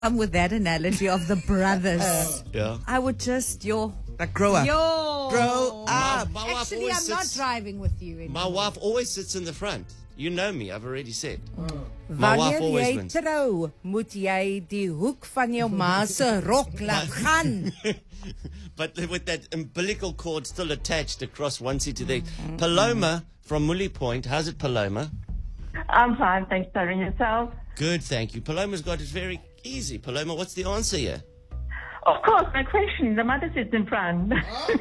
with that analogy of the brothers. Yeah. I would just, Like grow up. Grow up. My wife Actually, always I'm not sits- driving with you anymore. My wife always sits in the front. You know me, I've already said. My wife Wanneer always jy wins. trou, moet jy die hoek van jou ma se rok laat gaan. But with that umbilical cord still attached across one seat to the Paloma from Mully Point. How's it, Paloma? I'm fine, thanks, Darren. Yourself? Good, thank you. Paloma's got it very easy. Paloma, what's the answer here? Of course, no question. The mother sits in front.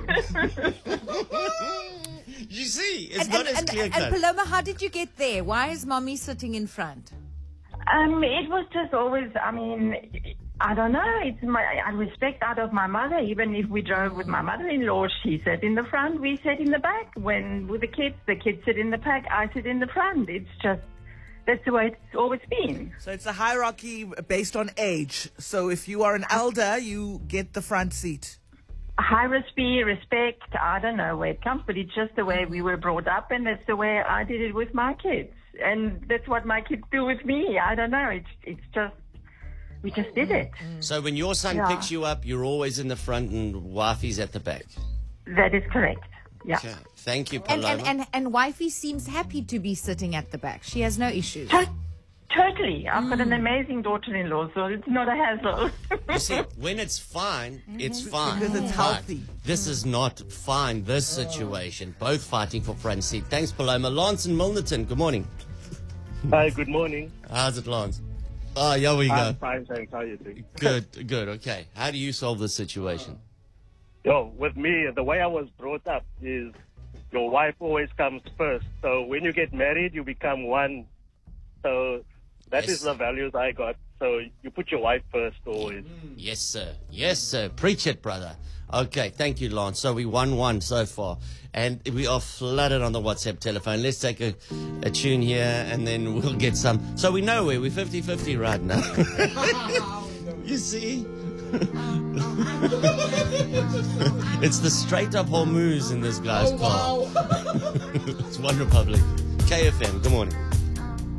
You see, it's not as clear and cut. Paloma, how did you get there? Why is mommy sitting in front? It was just always, I don't know. It's I respect out of my mother. Even if we drove with my mother-in-law, she sat in the front, we sat in the back. When with the kids sit in the back, I sit in the front. It's just, that's the way it's always been. So it's a hierarchy based on age. So if you are an elder, you get the front seat. High respect, I don't know where it comes, but it's just the way we were brought up, and that's the way I did it with my kids. And that's what my kids do with me. I don't know. It's just, we just did it. So when your son picks you up, you're always in the front and wifey's at the back. That is correct. Yeah. Okay. Thank you, And, Paloma. and wifey seems happy to be sitting at the back. She has no issues. Totally. I've got an amazing daughter-in-law, so it's not a hassle. You see, when it's fine, it's fine. Because it's But healthy. This is not fine, this situation. Both fighting for front seat. Thanks, Paloma. Lance and Milnerton, good morning. Hi, good morning. How's it, Lance? Oh, here we go. I'm fine, thanks. How are you doing? Good. Okay. How do you solve this situation? Yo, with me, the way I was brought up is your wife always comes first. So when you get married, you become one. So that Yes. is the values I got. So you put your wife first always. Yes, sir. Yes, sir. Preach it, brother. Okay, thank you, Lance. So we 1-1 so far. And we are flooded on the WhatsApp telephone. Let's take a tune here and then we'll get some. So we know where we're 50-50 right now. You see? It's the straight up Hormuz in this guy's car. It's One Republic. KFM, good morning.